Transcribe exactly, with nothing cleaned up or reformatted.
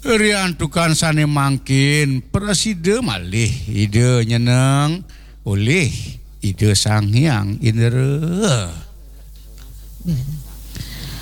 Riantukan sane mangkin presiden malih ide nyeneng oleh ide Sang Hyang Indra.